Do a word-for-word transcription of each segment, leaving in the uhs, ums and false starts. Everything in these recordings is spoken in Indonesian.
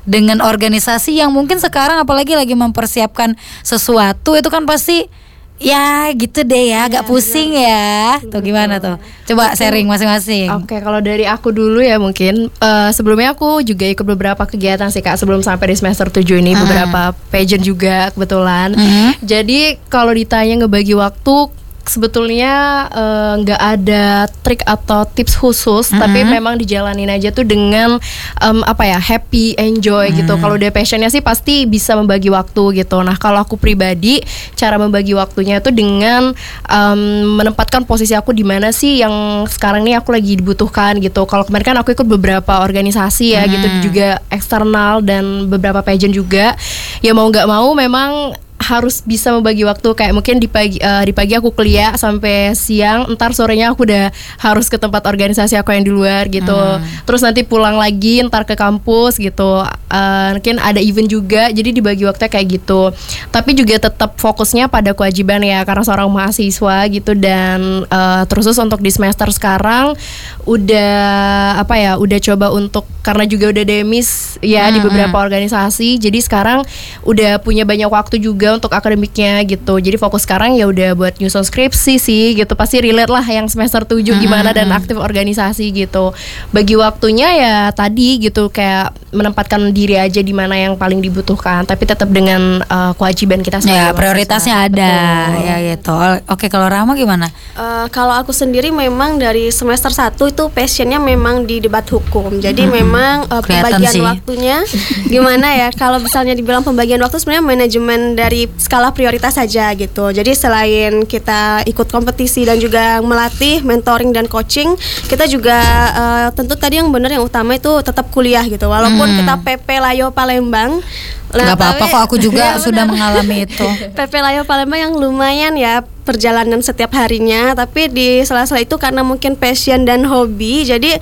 dengan organisasi yang mungkin sekarang apalagi lagi mempersiapkan sesuatu, itu kan pasti ya gitu deh ya, agak ya, pusing bener. ya. Tuh gimana tuh? Coba sharing masing-masing. Oke, kalau dari aku dulu ya mungkin uh, sebelumnya aku juga ikut beberapa kegiatan sih Kak sebelum sampai di semester tujuh ini, uh-huh. beberapa pageant juga kebetulan. Uh-huh. Jadi kalau ditanya ngebagi waktu, sebetulnya nggak uh, ada trik atau tips khusus, mm-hmm. tapi memang dijalanin aja tuh dengan um, apa ya, happy, enjoy mm. gitu. Kalau udah passionnya sih pasti bisa membagi waktu gitu. Nah kalau aku pribadi, cara membagi waktunya itu dengan um, menempatkan posisi aku di mana sih yang sekarang nih aku lagi dibutuhkan gitu. Kalau kemarin kan aku ikut beberapa organisasi ya mm. gitu, juga eksternal dan beberapa pageant juga. Ya mau nggak mau memang harus bisa membagi waktu, kayak mungkin di pagi uh, di pagi aku kuliah sampai siang, ntar sorenya aku udah harus ke tempat organisasi aku yang di luar gitu. Hmm. Terus nanti pulang lagi ntar ke kampus gitu. Uh, mungkin ada event juga, jadi dibagi waktunya kayak gitu. Tapi juga tetap fokusnya pada kewajiban ya, karena seorang mahasiswa gitu. Dan uh, terus untuk di semester sekarang udah apa ya, udah coba untuk, karena juga udah demis ya hmm. di beberapa organisasi. Jadi sekarang udah punya banyak waktu juga untuk akademiknya gitu. Jadi fokus sekarang ya udah buat nyusun skripsi sih gitu. Pasti relate lah yang semester tujuh gimana dan aktif organisasi gitu. Bagi waktunya ya tadi gitu, kayak menempatkan diri aja di mana yang paling dibutuhkan, tapi tetap dengan uh, kewajiban kita sebagai ya, prioritasnya mahasiswa. Ada. Betul. Ya gitu. Oke, kalau Rahma gimana? Uh, kalau aku sendiri memang dari semester satu itu passionnya memang di debat hukum. Jadi hmm. memang uh, pembagian sih. waktunya gimana ya? Kalau misalnya dibilang pembagian waktu, sebenarnya manajemen dari skala prioritas saja gitu. Jadi selain kita ikut kompetisi dan juga melatih, mentoring dan coaching, kita juga uh, tentu tadi yang benar yang utama itu tetap kuliah gitu. Walaupun hmm. kita P P Layo Palembang, nggak apa-apa kok, aku juga ya sudah mengalami itu. P P Layo Palembang yang lumayan ya perjalanan setiap harinya, tapi di sela-sela itu karena mungkin passion dan hobi, jadi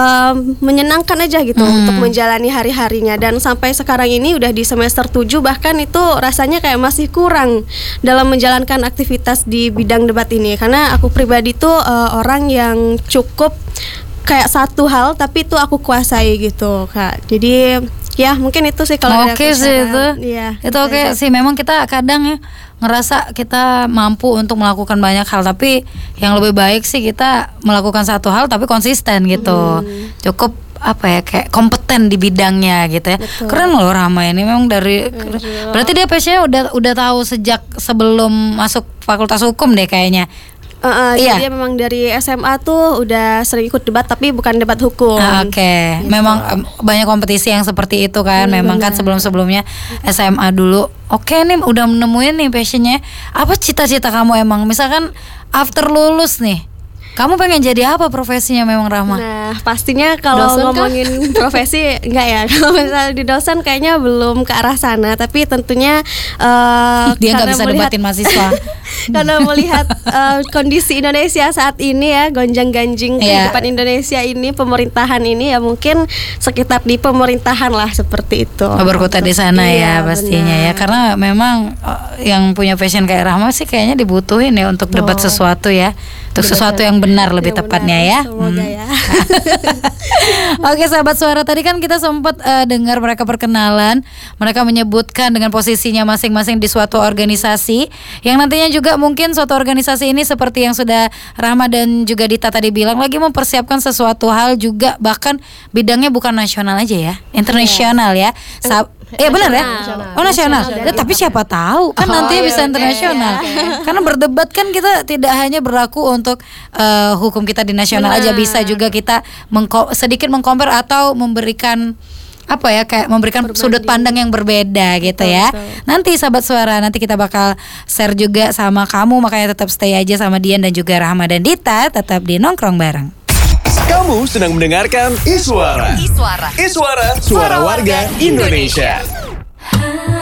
um, menyenangkan aja gitu hmm. untuk menjalani hari-harinya. Dan sampai sekarang ini udah di semester tujuh, bahkan itu rasanya kayak masih kurang dalam menjalankan aktivitas di bidang debat ini, karena aku pribadi tuh uh, orang yang cukup kayak satu hal tapi itu aku kuasai gitu Kak. Jadi ya mungkin itu sih kalau oke sih itu. Iya, itu oke okay sih. Memang kita kadang ya ngerasa kita mampu untuk melakukan banyak hal, tapi yang lebih baik sih kita melakukan satu hal tapi konsisten gitu. Hmm. Cukup apa ya, kayak kompeten di bidangnya gitu ya. Betul. Keren loh Rahma ini memang dari Betul. Berarti dia passionnya udah udah tahu sejak sebelum masuk Fakultas Hukum deh kayaknya. Uh, uh, iya. Jadi memang dari S M A tuh udah sering ikut debat, tapi bukan debat hukum. Ah, Oke, okay. gitu. Memang um, banyak kompetisi yang seperti itu kan. Hmm, memang benar. Kan sebelum-sebelumnya S M A dulu. Oke okay, nih udah menemuin nih passionnya. Apa cita-cita kamu emang? Misalkan after lulus nih, kamu pengen jadi apa profesinya memang Rahma? Nah pastinya kalau ngomongin profesi enggak ya. Kalau misalnya di dosen kayaknya belum ke arah sana. Tapi tentunya uh, dia nggak bisa melihat, debatin mahasiswa. Karena melihat uh, kondisi Indonesia saat ini ya, gonjang-ganjing yeah. kehidupan Indonesia ini, pemerintahan ini ya mungkin sekitar di pemerintahan lah seperti itu. Berkutat di sana iya, ya pastinya benar. Ya. Karena memang uh, yang punya passion kayak Rahma sih kayaknya dibutuhin ya untuk oh. debat sesuatu ya. Untuk benar. Sesuatu yang benar lebih ya, tepatnya benar. Ya. Semoga hmm. ya. Oke sahabat suara, tadi kan kita sempat uh, dengar mereka perkenalan. Mereka menyebutkan dengan posisinya masing-masing di suatu organisasi, yang nantinya juga mungkin suatu organisasi ini seperti yang sudah Rahma dan juga Dita tadi bilang, lagi mempersiapkan sesuatu hal juga, bahkan bidangnya bukan nasional aja ya, internasional ya. Sa- Iya benar ya. Oh nasional. nasional. Ya, tapi siapa tahu kan oh, nantinya iya, bisa internasional. Okay, okay. Karena berdebat kan kita tidak hanya berlaku untuk uh, hukum kita di nasional benar. Aja, bisa juga kita mengko- sedikit mengcompare atau memberikan apa ya, kayak memberikan Berbanding. Sudut pandang yang berbeda gitu betul, ya. Betul. Nanti sahabat suara, nanti kita bakal share juga sama kamu, makanya tetap stay aja sama Dian dan juga Rahma dan Dita, tetap di Nongkrong Bareng. Kamu sedang mendengarkan Iswara. Iswara. Iswara, suara warga Indonesia.